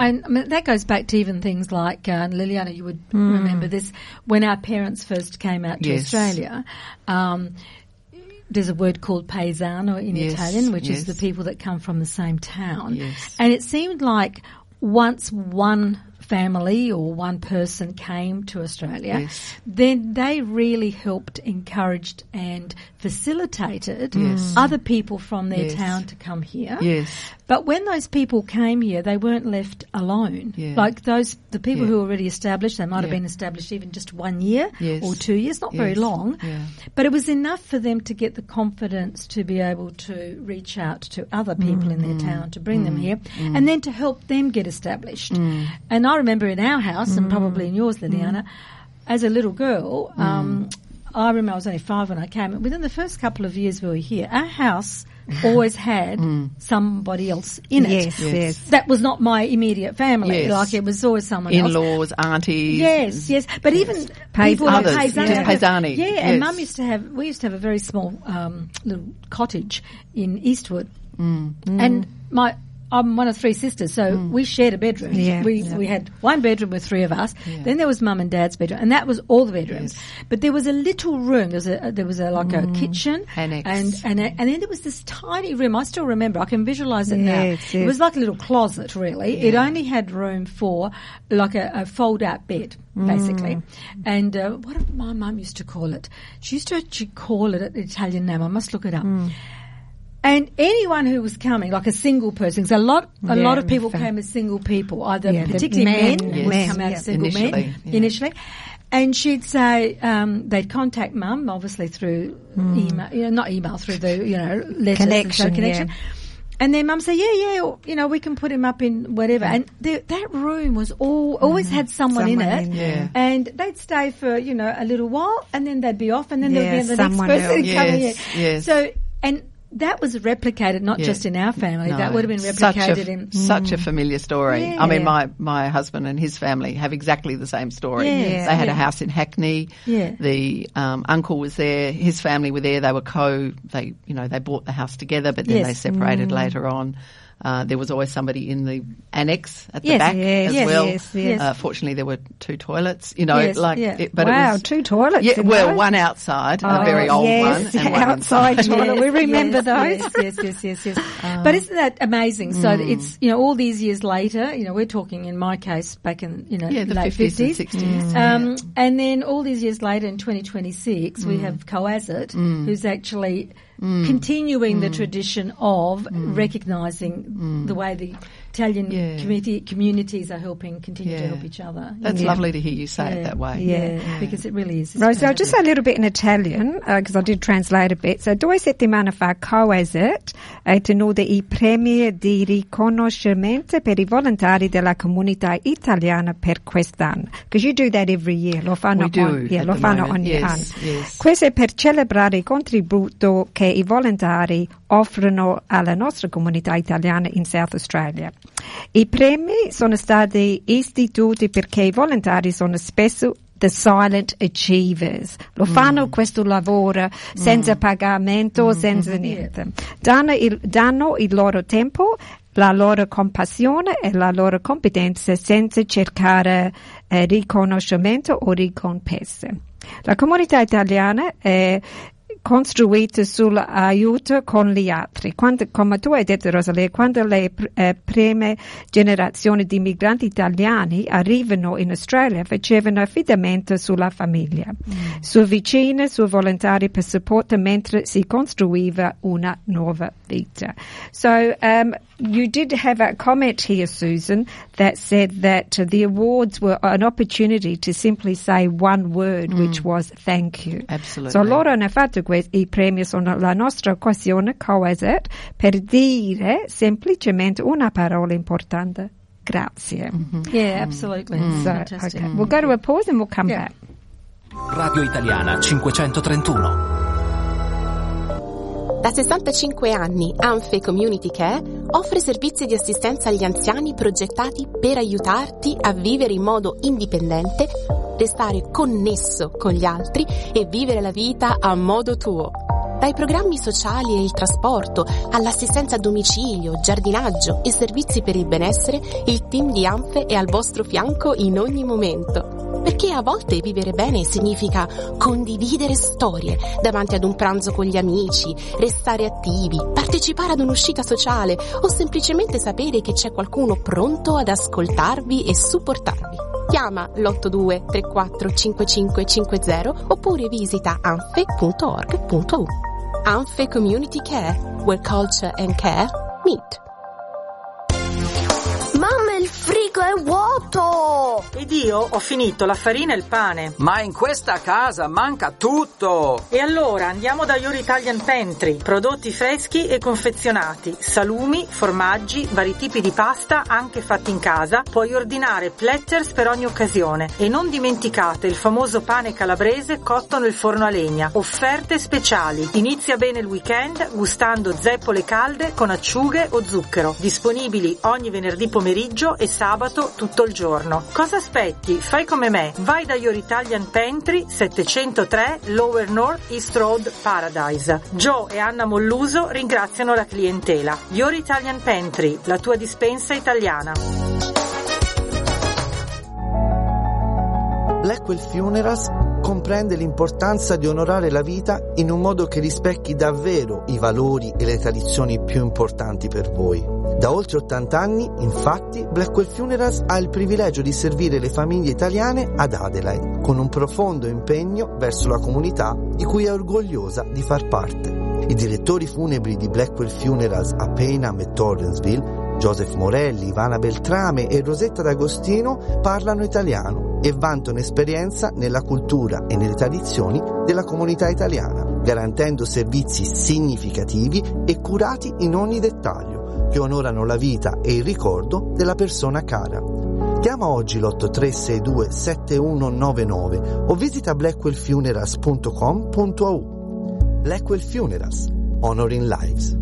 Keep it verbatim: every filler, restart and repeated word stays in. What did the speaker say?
And I mean, that goes back to even things like, uh, Liliana, you would mm. remember this, when our parents first came out to yes. Australia, um, there's a word called paesano in yes, Italian, which yes. is the people that come from the same town. Yes. And it seemed like once one family or one person came to Australia, yes. then they really helped, encouraged and facilitated yes. other people from their yes. town to come here. Yes. But when those people came here, they weren't left alone. Yeah. Like those, the people yeah. who were already established, they might yeah. have been established even just one year yes. or two years, not yes. very long. Yeah. But it was enough for them to get the confidence to be able to reach out to other people mm. in their town, to bring mm. them here, mm. and then to help them get established. Mm. And I remember in our house, mm. and probably in yours, Liliana, mm. as a little girl, um, mm. I remember I was only five when I came. And within the first couple of years we were here, our house always had mm. somebody else in it. Yes, yes, yes. That was not my immediate family. Yes. Like it was always someone In-laws, else. In-laws, aunties. Yes, yes. But yes. even Pais- people like others, paisani. yeah. Paisani, Yeah, yes. and Mum used to have, we used to have a very small um, little cottage in Eastwood. Mm. Mm. And my... I'm one of three sisters, so mm. we shared a bedroom. Yeah, we yeah. we had one bedroom with three of us. Yeah. Then there was Mum and Dad's bedroom, and that was all the bedrooms. Yes. But there was a little room. There was a there was a like mm. a kitchen, annex, and and a, and then there was this tiny room. I still remember. I can visualise it yes, now. yes. It was like a little closet, really. Yeah. It only had room for like a, a fold-out bed, basically. Mm. And uh, what did my mum used to call it? She used to actually call it an Italian name. I must look it up. Mm. And anyone who was coming, like a single person, because a lot, a yeah, lot of people fair. came as single people, either yeah, particularly men, men, yes. would men, come out yeah. as single initially, men yeah. initially. And she'd say, um, they'd contact Mum, obviously through mm. email, you know, not email, through the, you know, letters. Connection, and so connection. yeah. And then Mum said, yeah, yeah, you know, we can put him up in whatever. Yeah. And the, that room was all, always mm. had someone, someone in it. in yeah. And they'd stay for, you know, a little while, and then they'd be off, and then Yeah, there'd be the next someone person else. coming Yes, in. yes. So, and that was replicated not Yeah. just in our family, No. that would have been Such replicated a, in... Such a familiar story. Yeah. I mean, my, my husband and his family have exactly the same story. Yes. They had Yeah. a house in Hackney. Yeah. The um, uncle was there. His family were there. They were co... They, you know, they bought the house together, but then Yes. they separated Mm. later on. Uh, there was always somebody in the annex at the Yes, back yes, as yes, well. yes, yes. Uh, fortunately, there were two toilets. You know, Yes, like, yeah. it, but wow, it was two toilets. yeah. in Well, those? one outside, Oh, a very old yes, one, and one outside inside. toilet. We remember yes, those. Yes, yes, yes, yes, yes. But isn't that amazing? So Mm. it's, you know, all these years later, you know, we're talking in my case back in, you know, Yeah, the late fifties and fifties. sixties. Um, Yeah. and then all these years later in twenty twenty-six, we have Coazit, who's actually continuing the tradition of recognising the way the Italian Yeah. community, communities are helping continue to Yeah. help each other. That's Yeah. lovely to hear you say Yeah. it that way. Yeah. Yeah, because it really is. It's Rosie, I'll kind just of- say a little bit in Italian, because I did translate a bit. So, due settimane fa Coazit ha tenuto i premi di riconoscimento per i volontari della comunità italiana per quest'anno. Because you do that every year. Lo fanno, We do on, yeah, at lo the fanno moment. ogni Yes, anno. yes. Questo è per celebrare il contributo che i volontari offrono alla nostra comunità italiana in South Australia. I premi sono stati istituiti perché i volontari sono spesso the silent achievers. Lo fanno questo lavoro senza pagamento, senza niente. Danno il, danno il loro tempo, la loro compassione e la loro competenza senza cercare eh, riconoscimento o ricompense. La comunità italiana è costruita sull'aiuto con gli altri. Quando, come tu hai detto, Rosalie, quando le eh, prime generazioni di migranti italiani arrivano in Australia, facevano affidamento sulla famiglia, mm. su vicine, su volontari per supporto mentre si costruiva una nuova vita. So, um, you did have a comment here, Susan, that said that uh, the awards were an opportunity to simply say one word, mm. which was thank you. Absolutely. So loro hanno fatto questo, i premi sono la nostra occasione, Coazit, per dire semplicemente una parola importante. Grazie. Mm-hmm. Yeah, absolutely. So, Fantastic. okay. We'll go to a pause and we'll come Yeah. back. Radio Italiana cinquecentotrentuno. Da sessantacinque anni Anfe Community Care offre servizi di assistenza agli anziani progettati per aiutarti a vivere in modo indipendente, restare connesso con gli altri e vivere la vita a modo tuo. Dai programmi sociali e il trasporto, all'assistenza a domicilio, giardinaggio e servizi per il benessere, il team di ANFE è al vostro fianco in ogni momento. Perché a volte vivere bene significa condividere storie davanti ad un pranzo con gli amici, restare attivi, partecipare ad un'uscita sociale o semplicemente sapere che c'è qualcuno pronto ad ascoltarvi e supportarvi. Chiama l'otto due tre quattro cinque cinque cinque zero oppure visita anfe punto org punto u. ANFE Community Care, where culture and care meet. Mamma, il frigo è vuoto! Ed io ho finito la farina e il pane. Ma in questa casa manca tutto! E allora andiamo da Your Italian Pantry. Prodotti freschi e confezionati, salumi, formaggi, vari tipi di pasta anche fatti in casa. Puoi ordinare platters per ogni occasione. E non dimenticate il famoso pane calabrese cotto nel forno a legna. Offerte speciali. Inizia bene il weekend gustando zeppole calde con acciughe o zucchero. Disponibili ogni venerdì pomeriggio e sabato tutto il giorno. Cosa aspetti? Fai come me. Vai da Your Italian Pantry, settecentotre Lower North East Road, Paradise. Joe e Anna Molluso ringraziano la clientela. Your Italian Pantry, la tua dispensa italiana. Blackwell Funerals comprende l'importanza di onorare la vita in un modo che rispecchi davvero i valori e le tradizioni più importanti per voi. Da oltre ottanta anni, infatti, Blackwell Funerals ha il privilegio di servire le famiglie italiane ad Adelaide, con un profondo impegno verso la comunità di cui è orgogliosa di far parte. I direttori funebri di Blackwell Funerals a Payneham e Torrensville, Joseph Morelli, Ivana Beltrame e Rosetta D'Agostino, parlano italiano e vantano esperienza nella cultura e nelle tradizioni della comunità italiana, garantendo servizi significativi e curati in ogni dettaglio, che onorano la vita e il ricordo della persona cara. Chiama oggi l'otto tre sei due sette uno nove nove o visita blackwell funerals punto com punto a u. Blackwell Funerals, Honoring Lives.